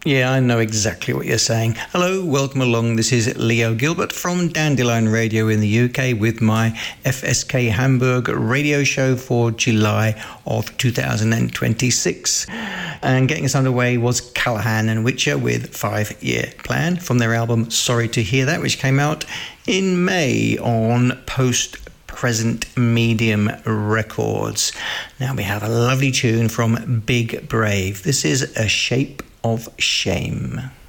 Yeah, I know exactly what you're saying. Hello, welcome along. This is Leo Gilbert from Dandelion Radio in the UK with my FSK Hamburg radio show for July of 2026. And getting us underway was Callahan and Witcher with 5-Year Plan from their album Sorry to Hear That, which came out in May on Present Medium Records. Now we have a lovely tune from Big Brave. This is A Shape of Shame.